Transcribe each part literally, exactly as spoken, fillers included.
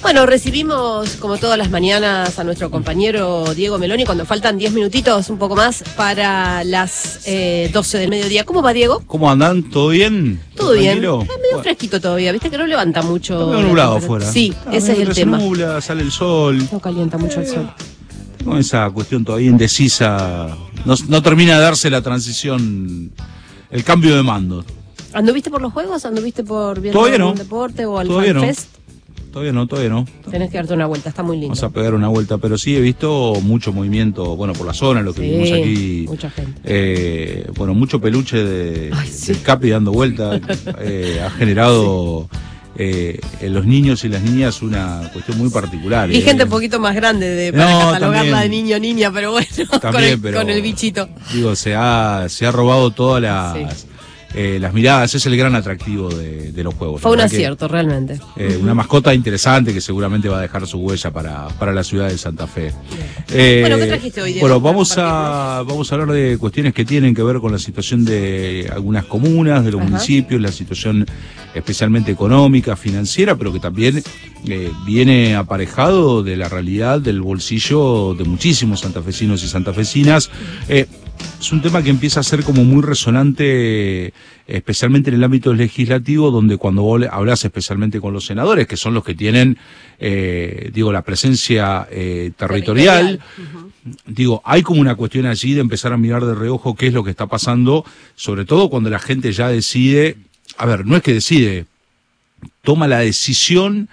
Bueno, recibimos como todas las mañanas a nuestro compañero Diego Meloni cuando faltan diez minutitos, un poco más, para las eh, doce del mediodía. ¿Cómo va, Diego? ¿Cómo andan? ¿Todo bien? Todo bien. ¿Tranquilo? Está medio bueno. fresquito todavía, viste que no levanta mucho. Está medio nublado afuera. Sí, ah, ese es el se tema. Se nubla, sale el sol. No calienta mucho eh, el sol. Con esa cuestión todavía indecisa, no, no termina de darse la transición, el cambio de mando. ¿Anduviste por los juegos? ¿Anduviste por viendo Todavía no. algún deporte o al Todavía no. FanFest? Todavía no, todavía no. Tenés que darte una vuelta, está muy lindo. Vamos a pegar una vuelta, pero sí he visto mucho movimiento, bueno, por la zona, lo que Sí, vimos aquí. Mucha gente. Eh, bueno, mucho peluche de, Ay, sí. del Capi dando vuelta. eh, ha generado eh, en los niños y las niñas una cuestión muy particular. Y eh. gente un poquito más grande de, para No, catalogarla también. de niño o niña, pero bueno, También, con, el, pero, con el bichito. Digo, se ha, se ha robado todas las... Sí. Eh, las miradas, es el gran atractivo de, de los juegos. Fue un verdad que, acierto, realmente. Eh, uh-huh. Una mascota interesante que seguramente va a dejar su huella para, para la ciudad de Santa Fe. Eh, bueno, ¿qué trajiste hoy, Diego? Bueno, vamos a, vamos a hablar de cuestiones que tienen que ver con la situación de algunas comunas, de los Ajá. municipios, la situación especialmente económica, financiera, pero que también eh, viene aparejado de la realidad del bolsillo de muchísimos santafesinos y santafesinas. Eh, Es un tema que empieza a ser como muy resonante, especialmente en el ámbito legislativo, donde cuando vos hablas especialmente con los senadores, que son los que tienen, eh, digo, la presencia eh, territorial, territorial. Uh-huh. Digo, hay como una cuestión allí de empezar a mirar de reojo qué es lo que está pasando, sobre todo cuando la gente ya decide, a ver, no es que decide, toma la decisión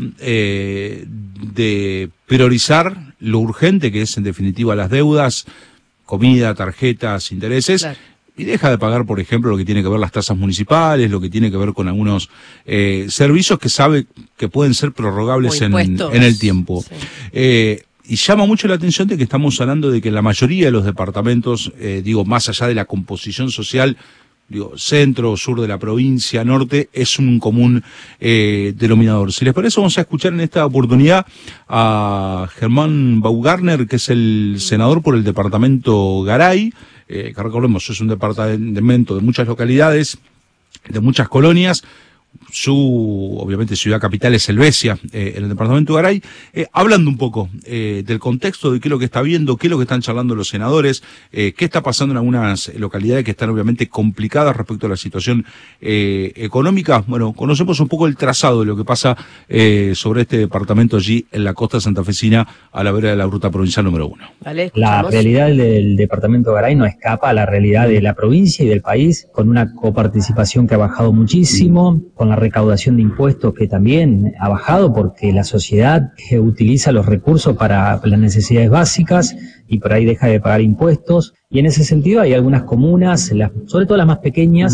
eh, de priorizar lo urgente, que es en definitiva las deudas, comida, tarjetas, intereses, claro. Y deja de pagar, por ejemplo, lo que tiene que ver las tasas municipales, lo que tiene que ver con algunos eh, servicios que sabe que pueden ser prorrogables en, en el tiempo. Sí. Eh, y llama mucho la atención de que estamos hablando de que la mayoría de los departamentos, eh, digo, más allá de la composición social, digo, centro, sur de la provincia, norte, es un común eh, denominador. Si les parece, vamos a escuchar en esta oportunidad a Germán Baumgartner, que es el senador por el departamento Garay, eh, que recordemos, es un departamento de muchas localidades, de muchas colonias. Su, obviamente, ciudad capital es Helvecia, eh, en el departamento de Garay, eh, hablando un poco eh, del contexto, de qué es lo que está viendo, qué es lo que están charlando los senadores, eh, qué está pasando en algunas localidades que están obviamente complicadas respecto a la situación eh, económica. Bueno, conocemos un poco el trazado de lo que pasa eh, sobre este departamento allí en la costa santafesina, a la vera de la ruta provincial número uno. Vale, la realidad del departamento de Garay no escapa a la realidad de la provincia y del país, con una coparticipación que ha bajado muchísimo, con la recaudación de impuestos que también ha bajado porque la sociedad utiliza los recursos para las necesidades básicas y por ahí deja de pagar impuestos. Y en ese sentido hay algunas comunas, las, sobre todo las más pequeñas,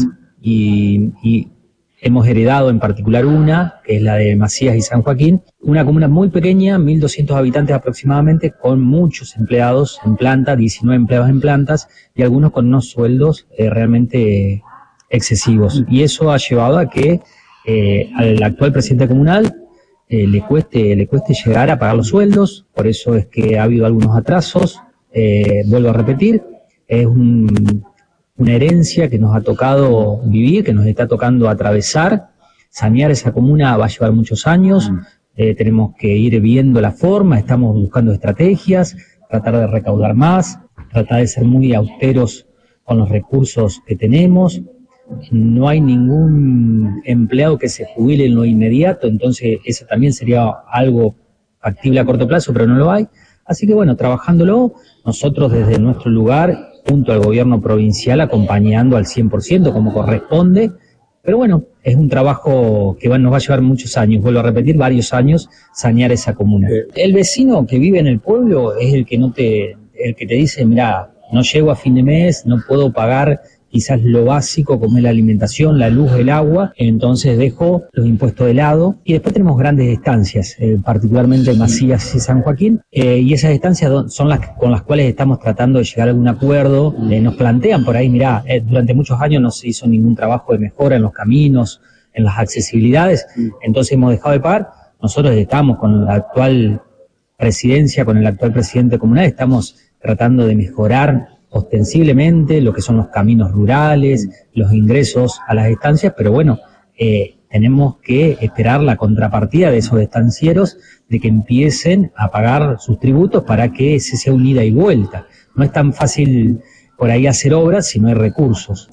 y, y hemos heredado en particular una, que es la de Macías y San Joaquín, una comuna muy pequeña, mil doscientos habitantes aproximadamente, con muchos empleados en planta, diecinueve empleados en plantas, y algunos con unos sueldos eh, realmente excesivos. Y eso ha llevado a que Eh, al actual presidente comunal eh, le cueste le cueste llegar a pagar los sueldos, por eso es que ha habido algunos atrasos. Eh, vuelvo a repetir, es un, una herencia que nos ha tocado vivir, que nos está tocando atravesar. Sanear esa comuna va a llevar muchos años, eh, tenemos que ir viendo la forma, estamos buscando estrategias, tratar de recaudar más, tratar de ser muy austeros con los recursos que tenemos. No hay ningún empleado que se jubile en lo inmediato, entonces eso también sería algo factible a corto plazo, pero no lo hay. Así que bueno, trabajándolo, nosotros desde nuestro lugar, junto al gobierno provincial, acompañando al cien por ciento como corresponde, pero bueno, es un trabajo que va, nos va a llevar muchos años, vuelvo a repetir, varios años, sanear esa comuna. El vecino que vive en el pueblo es el que no te, el que te dice, mira, no llego a fin de mes, no puedo pagar quizás lo básico como es la alimentación, la luz, el agua, entonces dejo los impuestos de lado. Y después tenemos grandes estancias, eh, particularmente Macías y San Joaquín, eh, y esas estancias son las con las cuales estamos tratando de llegar a algún acuerdo. Eh, nos plantean por ahí, mirá, eh, durante muchos años no se hizo ningún trabajo de mejora en los caminos, en las accesibilidades, entonces hemos dejado de pagar. Nosotros estamos con la actual presidencia, con el actual presidente comunal, estamos tratando de mejorar ostensiblemente lo que son los caminos rurales, los ingresos a las estancias, pero bueno, eh, tenemos que esperar la contrapartida de esos estancieros, de que empiecen a pagar sus tributos para que ese sea un ida y vuelta. No es tan fácil por ahí hacer obras si no hay recursos.